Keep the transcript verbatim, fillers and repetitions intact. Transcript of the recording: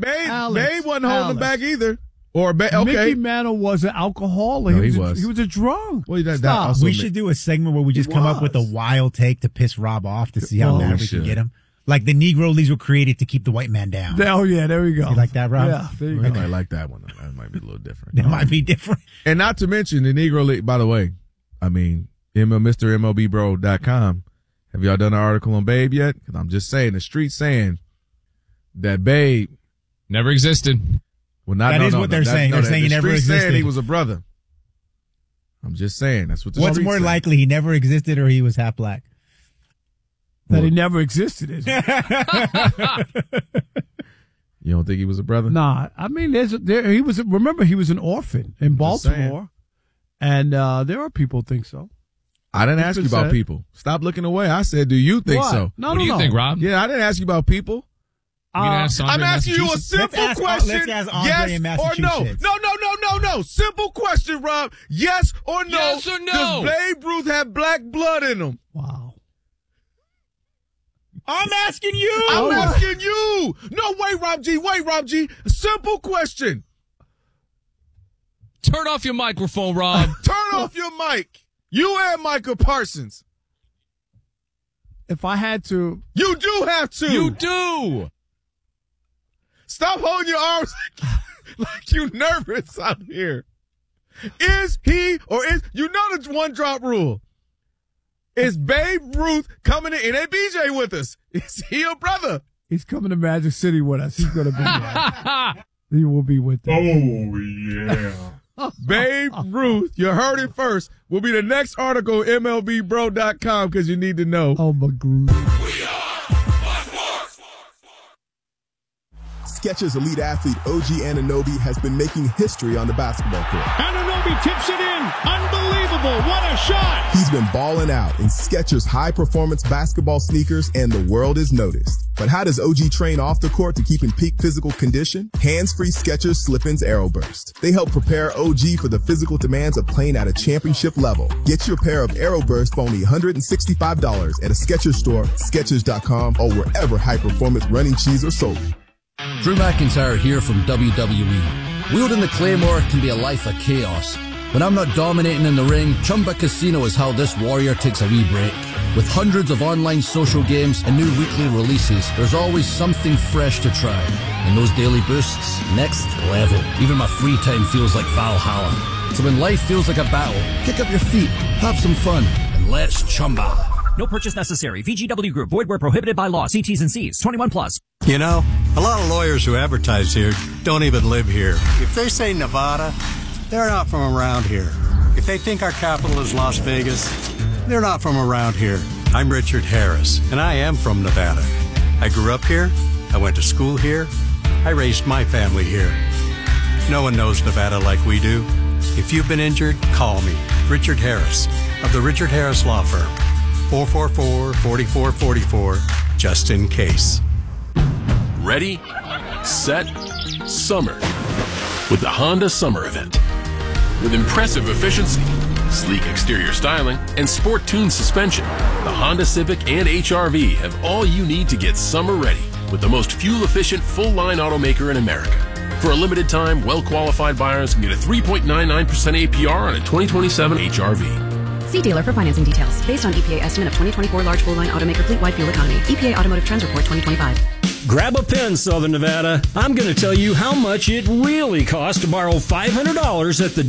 Babe, Alex, Babe wasn't holding him Alex. back either. Or ba- okay. Mickey Mantle was an alcoholic. No, he, he was was. A, he was a drunk. Well, that, that Stop. also We ma- should do a segment where we just He come up with a was. wild take to piss Rob off to see how Oh, mad we we should. can get him. Like the Negro Leagues were created to keep the white man down. Oh, yeah, there we go. You like that, Rob? Yeah, there you I go. might like that one. That might be a little different. That might be different. And not to mention the Negro League, by the way, I mean, M L, Mister M L B Bro dot com. Have y'all done an article on Babe yet? Because I'm just saying, the street's saying that Babe Never existed. well, not, That no, is no, what no, they're that- saying. no, They're that- saying the he never street's saying existed. he was a brother. I'm just saying. That's what the What's street's more saying. likely, he never existed or he was half black? That he never existed. Is it? You don't think he was a brother? Nah, I mean, there's there. He was. Remember, he was an orphan in Just saying. Baltimore, and uh, there are people who think so. I didn't ask It's you been about said. people. Stop looking away. I said, do you think What? so? No, what no, do you no. think, Rob? Yeah, I didn't ask you about people. You mean Uh, ask Sandra I'm in asking you a Massachusetts? simple Let's ask- question. let's ask Andre yes in or no? Massachusetts. No, no, no, no, no. Simple question, Rob. Yes or no? Yes or no? Does Babe Ruth have black blood in him? Wow. I'm asking you. I'm asking you. No, wait, Rob G. Wait, Rob G. A simple question. Turn off your microphone, Rob. Turn off your mic. You and Micah Parsons. If I had to, You do have to. You do. Stop holding your arms like you nervous out here. Is he or is you know the one drop rule? Is Babe Ruth coming in? It ain't B J with us. Is he a brother? he's coming to Magic City with us. He's going to be there. He will be with us. Oh yeah. Babe Ruth, you heard it first. Will be the next article on M L B Bro dot com because you need to know. Oh my God. Skechers elite athlete O G Anunoby has been making history on the basketball court. Anunoby tips it in. Unbelievable. What a shot. He's been balling out in Skechers high-performance basketball sneakers, and the world is noticed. But how does O G train off the court to keep in peak physical condition? Hands-free Skechers Slip-ins Aeroburst. They help prepare O G for the physical demands of playing at a championship level. Get your pair of Aeroburst for only one hundred sixty-five dollars at a Skechers store, Skechers dot com, or wherever high-performance running shoes are sold. Drew McIntyre here from W W E. Wielding the Claymore can be a life of chaos. When I'm not dominating in the ring, Chumba Casino is how this warrior takes a wee break. With hundreds of online social games and new weekly releases, there's always something fresh to try. And those daily boosts, next level. Even my free time feels like Valhalla. So when life feels like a battle, kick up your feet, have some fun, and let's chumba. No purchase necessary. V G W Group. Void where prohibited by law. See T's and C's. twenty-one plus. You know, a lot of lawyers who advertise here don't even live here. If they say Nevada, they're not from around here. If they think our capital is Las Vegas, they're not from around here. I'm Richard Harris, and I am from Nevada. I grew up here. I went to school here. I raised my family here. No one knows Nevada like we do. If you've been injured, call me, Richard Harris, of the Richard Harris Law Firm. four four four, four four four four, just in case. Ready, set, summer with the Honda Summer Event. With impressive efficiency, sleek exterior styling, and sport-tuned suspension, the Honda Civic and H R V have all you need to get summer ready with the most fuel-efficient full-line automaker in America. For a limited time, well-qualified buyers can get a three point nine nine percent A P R on a twenty twenty-seven H R V. See dealer for financing details. Based on E P A estimate of twenty twenty-four large full-line automaker fleet-wide fuel economy. E P A Automotive Trends Report twenty twenty-five. Grab a pen, Southern Nevada. I'm going to tell you how much it really costs to borrow five hundred dollars at the